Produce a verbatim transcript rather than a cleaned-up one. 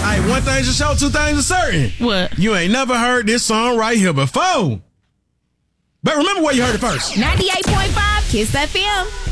Hey, one thing's for sure, two things are certain. What? You ain't never heard this song right here before. But remember where you heard it first. ninety-eight point five Kiss F M.